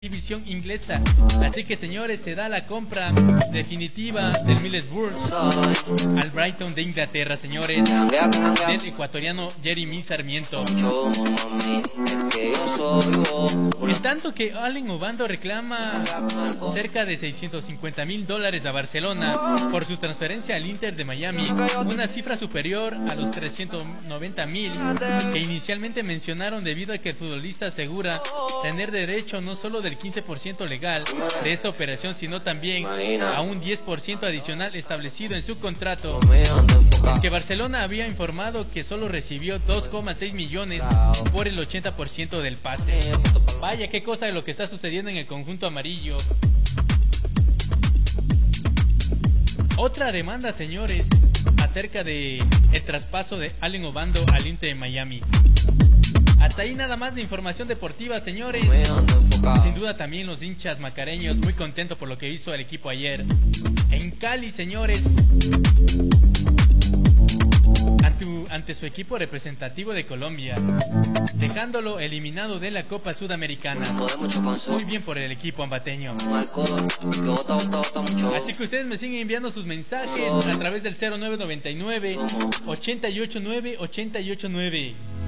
división inglesa. Así que señores, se da la compra definitiva del Middlesbrough al Brighton de Inglaterra, señores, del ecuatoriano Jeremy Sarmiento. En tanto que Allen Obando reclama cerca de $650,000 a Barcelona por su transferencia al Inter de Miami, una cifra superior a los 390,000 que inicialmente mencionaron, debido a que el futbolista asegura tener derecho no solo del 15% legal de esta operación, sino también a un 10% adicional establecido en su contrato. Es que Barcelona había informado que solo recibió 2,6 millones por el 80% del pase. Vaya, qué cosa de lo que está sucediendo en el conjunto amarillo. Otra demanda, señores, acerca de el traspaso de Allen Obando al Inter de Miami. Hasta ahí nada más de información deportiva, señores. Sin duda también los hinchas macareños muy contentos por lo que hizo el equipo ayer en Cali, señores, ante su equipo representativo de Colombia, dejándolo eliminado de la Copa Sudamericana. Muy bien por el equipo ambateño. Así que ustedes me siguen enviando sus mensajes a través del 0999 889 889.